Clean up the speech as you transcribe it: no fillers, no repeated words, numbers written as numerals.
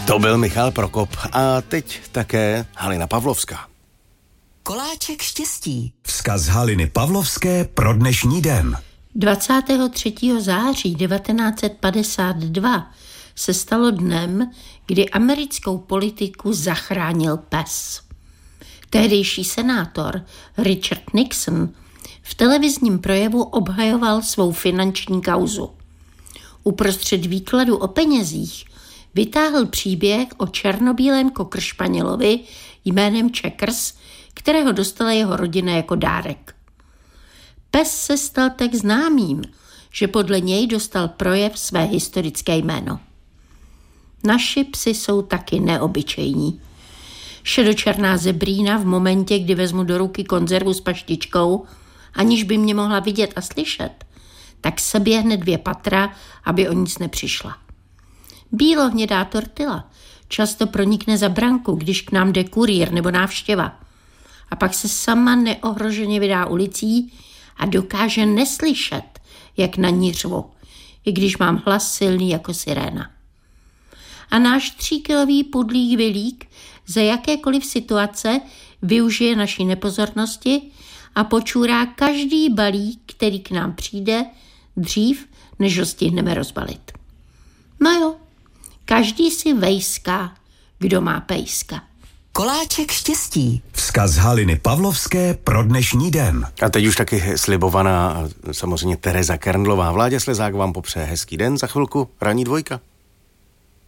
To byl Michal Prokop a teď také Halina Pavlovská. Koláček štěstí. Vzkaz Haliny Pavlovské pro dnešní den. 23. září 1952 se stalo dnem, kdy americkou politiku zachránil pes. Tehdejší senátor Richard Nixon v televizním projevu obhajoval svou finanční kauzu. Uprostřed výkladu o penězích vytáhl příběh o černobílém kokršpanělovi jménem Checkers, kterého dostala jeho rodina jako dárek. Pes se stal tak známým, že podle něj dostal projev své historické jméno. Naši psi jsou taky neobyčejní. Šedočerná zebrína v momentě, kdy vezmu do ruky konzervu s paštičkou, aniž by mě mohla vidět a slyšet, tak se běhne 2 patra, aby o nic nepřišla. Bílohnědá tortila často pronikne za branku, když k nám jde kurýr nebo návštěva. A pak se sama neohroženě vydá ulicí a dokáže neslyšet, jak na ní řvu, i když mám hlas silný jako siréna. A náš 3kilový pudlík Vilík za jakékoliv situace využije naší nepozornosti a počůrá každý balík, který k nám přijde, dřív, než ho stihneme rozbalit. No jo, každý si vejská, kdo má pejska. Koláček štěstí. Vzkaz Haliny Pavlovské pro dnešní den. A teď už taky slibovaná samozřejmě Tereza Kerndlová. Vláďa Slezák vám popřeje hezký den, za chvilku ranní 2.